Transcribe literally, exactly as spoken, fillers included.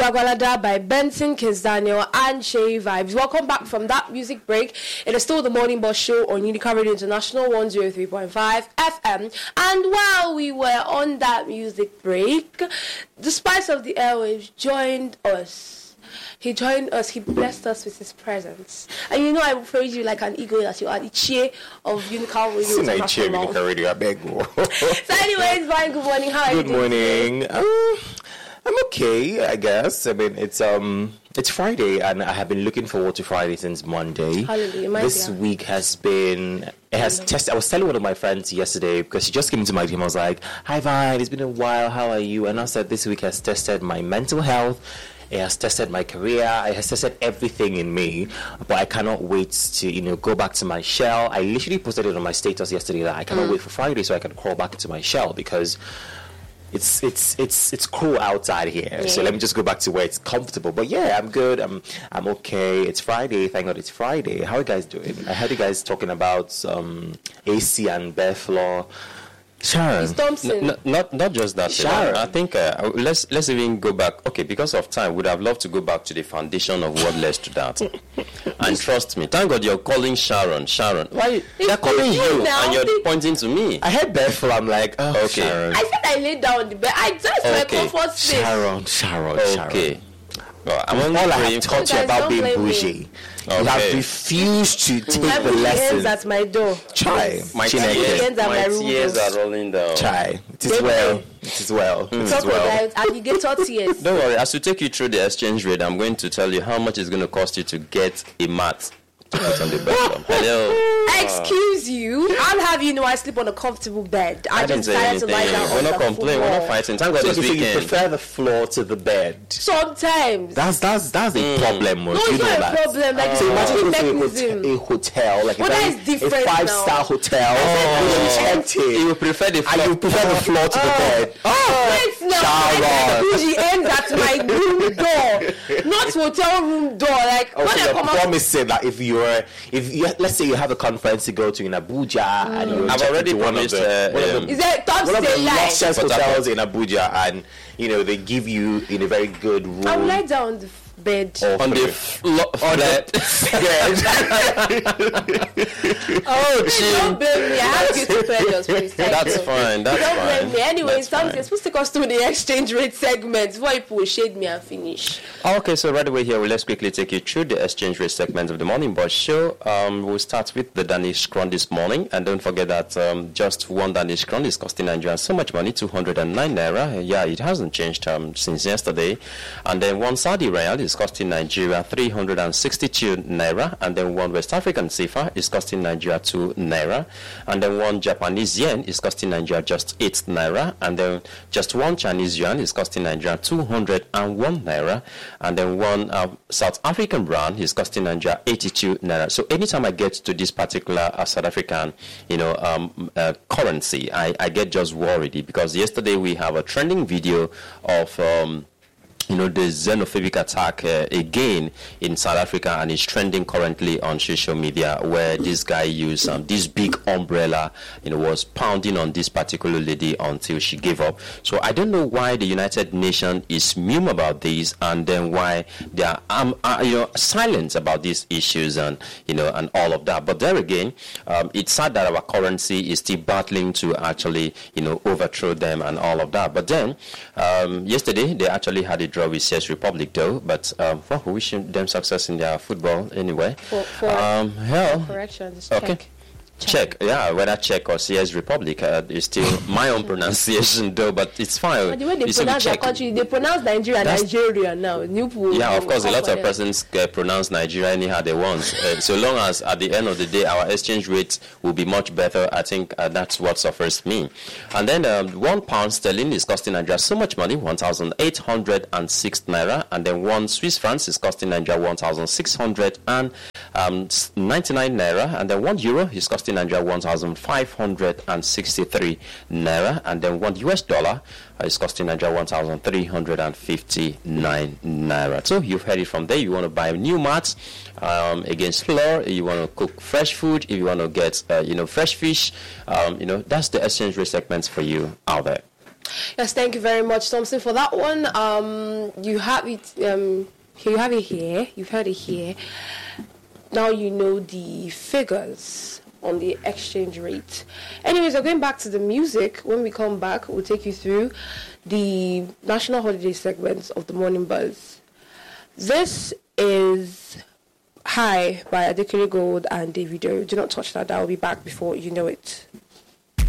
Gwagwalada by Benson, Kiz Daniel, and Shay Vibes. Welcome back from that music break. It is still the Morning Boss Show on Unica Radio International one oh three point five F M. And while we were on that music break, the Spice of the Airwaves joined us. He joined us. He blessed us with his presence. And you know, I praise you like an ego that you are the chair of Unica Radio International. Unica Radio, I beg you. So anyways, Brian, good morning. How are good you doing? Good morning. Um, I'm okay, I guess. I mean, it's um, it's Friday, and I have been looking forward to Friday since Monday. Hallelujah. This dear. week has been, it has tested. I was telling one of my friends yesterday, because she just came into my team. I was like, hi, Vine, it's been a while. How are you? And I said, this week has tested my mental health. It has tested my career. It has tested everything in me. But I cannot wait to, you know, go back to my shell. I literally posted it on my status yesterday that I cannot mm. wait for Friday so I can crawl back into my shell, because it's it's it's it's cool outside here. Yeah. So let me just go back to where it's comfortable. But yeah, I'm good. I'm I'm okay. It's Friday. Thank God it's Friday. How are you guys doing? I heard you guys talking about um, A C and bare floor. Sharon, n- n- not not just that. Sharon, I think uh, let's let's even go back. Okay, because of time, would have loved to go back to the foundation of what led to that. And trust me, thank God you're calling Sharon. Sharon, why they're calling you now. and you're pointing to me? I heard Bethel. I'm like, oh, okay. Sharon. I said I laid down on the bed. I just okay. my comfort space. Sharon, Sharon, Sharon. Okay. Well, I all I have taught you about being bougie. Okay. You have refused to take my the lessons. at my door. Try. My tears, my my tears are rolling down. Try. It is well. It is well. Mm. It Talk is well. about alligator tears. Don't worry. As we take you through the exchange rate, I'm going to tell you how much it's going to cost you to get a mat to put on the bed. Hello. Excuse you. I'll have you know I sleep on a comfortable bed. I, I didn't just say decided to lie anything. down We're on not the complaining. We're not fighting. Thank God So this you weekend. prefer the floor to the bed? Sometimes. That's that's that's a Mm. problem. No, you it's know not that. a problem. Like, So it's imagine a going to a mechanism. hotel, a hotel like Well, a, that very, is different a five-star now. hotel, Oh. which is empty. You prefer the floor. And you prefer the floor to the bed. Wait now. Sharon. Bougie ends at my room door, not hotel room door. Like Oh, when so I you're come out. promising that if you're, if you, let's say you have a conference to go to in Abuja, mm. and you're I've already one of promised. the, Uh, one of um, the Is there top one of the stay life? luxurious But hotels in Abuja, and you know they give you in a very good room. I will lie down on the bed. or on the three. floor. on the Oh, Please don't Jim. blame me. I have guilty pleasures, please. Thank That's you. fine. That's Don't fine. blame me. Anyway, That's something fine. supposed to take us to the exchange rate segment before people will shade me and finish. Okay, so right away here, well, let's quickly take you through the exchange rate segment of the Morning Boss Show. Um, we'll start with the Danish Krone this morning, and don't forget that um, just one Danish Krone is costing Nigeria so much money, two hundred nine naira. Yeah, it hasn't changed um, since yesterday. And then one Saudi Riyal is costing Nigeria three hundred sixty-two naira, and then one West African Sifa is costing Nigeria two naira, and then one Japanese yen is costing Nigeria just eight naira, and then just one Chinese yuan is costing Nigeria two hundred one naira, and then one uh, South African rand is costing Nigeria eighty-two naira. So anytime I get to this particular uh, South African, you know, um, uh, currency, I, I get just worried, because yesterday we have a trending video of um, you know, the xenophobic attack uh, again in South Africa, and it's trending currently on social media, where this guy used um, this big umbrella, you know, was pounding on this particular lady until she gave up. So I don't know why the United Nations is mum about this, and then why they are um, uh, you know, silent about these issues, and you know, and all of that. But there again, um, it's sad that our currency is still battling to actually, you know, overthrow them and all of that. But then um, yesterday they actually had a draw with C S Republic, though, but um, well, we wish them success in their football anyway. For, for um, hell, correction, just okay. check. Czech, yeah, whether Czech or C S Republic uh, is still my own pronunciation, though, but it's fine. But the way they You see, we pronounce their check. country, they pronounce Nigeria That's- Nigeria now. New people, Yeah, of course, a lot of them. persons uh, pronounce Nigeria anyhow they want. Uh, so long as at the end of the day our exchange rate will be much better, I think uh, that's what suffers me. And then um, one pound sterling is costing Nigeria so much money, one thousand eight hundred six naira, and then one Swiss franc is costing Nigeria one thousand six hundred ninety-nine naira, and then one euro is costing Nigeria one thousand five hundred sixty-three naira, and then one U S dollar uh, is costing Nigeria one thousand three hundred fifty-nine naira. So you've heard it from there. You want to buy new mats um, against floor, you want to cook fresh food, if you want to get uh, you know, fresh fish, um, you know, that's the exchange rate segments for you out there. Yes, thank you very much, Thompson, for that one. Um, you have it. Um, you have it here. You've heard it here. Now you know the figures on the exchange rate. Anyways, we're going back to the music. When we come back, we'll take you through the national holiday segments of the Morning Buzz. This is High by Adekere Gold and Davido. Do not touch that. I'll be back before you know it.